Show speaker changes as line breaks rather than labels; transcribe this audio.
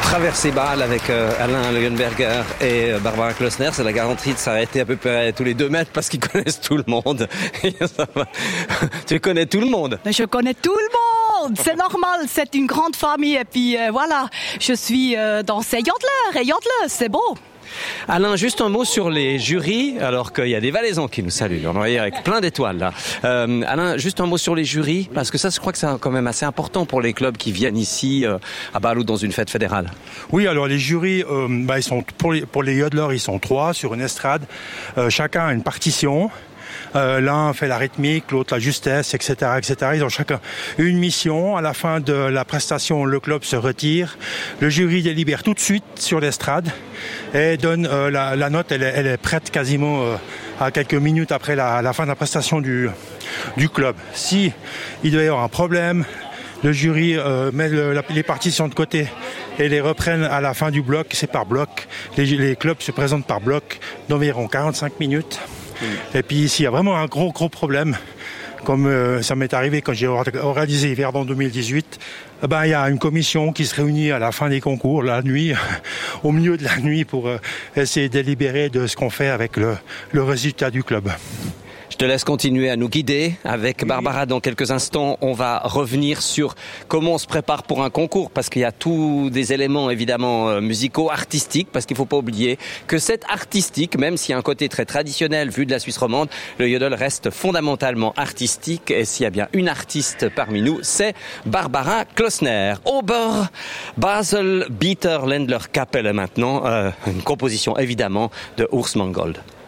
Traversée Bâle avec Alain Leuenberger et Barbara Klossner, c'est la garantie de s'arrêter à peu près tous les 2 mètres parce qu'ils connaissent tout le monde. Tu connais tout le monde?
Je connais tout le monde, c'est normal, c'est une grande famille et puis voilà, je suis dans ces Jodler et Jodler, c'est beau.
Alain, juste un mot sur les jurys, alors qu'il y a des Valaisans qui nous saluent. On est avec plein d'étoiles là. Alain, juste un mot sur les jurys, parce que ça, je crois que c'est quand même assez important pour les clubs qui viennent ici à Bâle ou dans une fête fédérale.
Oui, alors les jurys, ils sont pour les Jodlers, ils sont 3 sur une estrade. Chacun a une partition. L'un fait la rythmique, l'autre la justesse, etc., etc. Ils ont chacun une mission. À la fin de la prestation, le club se retire. Le jury délibère tout de suite sur l'estrade et donne la note. Elle est prête quasiment à quelques minutes après la fin de la prestation du club. Si il doit y avoir un problème, le jury met les partitions de côté et les reprennent à la fin du bloc. C'est par bloc. Les clubs se présentent par bloc d'environ 45 minutes. Et puis s'il y a vraiment un gros problème, comme ça m'est arrivé quand j'ai organisé Verdon 2018, il y a une commission qui se réunit à la fin des concours, la nuit, au milieu de la nuit, pour essayer de délibérer de ce qu'on fait avec le résultat du club.
Je te laisse continuer à nous guider avec Barbara. Dans quelques instants, on va revenir sur comment on se prépare pour un concours, parce qu'il y a tous des éléments évidemment musicaux, artistiques, parce qu'il ne faut pas oublier que c'est artistique, même s'il y a un côté très traditionnel vu de la Suisse romande, le yodel reste fondamentalement artistique. Et s'il y a bien une artiste parmi nous, c'est Barbara Klossner. Ober Basel Bieter Ländler Kapelle maintenant, une composition évidemment de Urs Mangold.